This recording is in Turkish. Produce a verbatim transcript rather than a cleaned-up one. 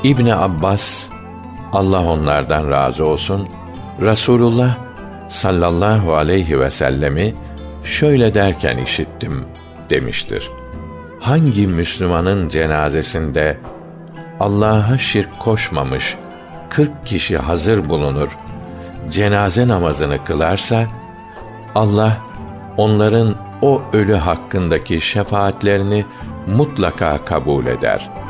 İbni Abbas, Allah onlardan razı olsun, Rasulullah sallallahu aleyhi ve sellemi şöyle derken işittim demiştir: hangi Müslümanın cenazesinde Allah'a şirk koşmamış kırk kişi hazır bulunur, cenaze namazını kılarsa, Allah onların o ölü hakkındaki şefaatlerini mutlaka kabul eder.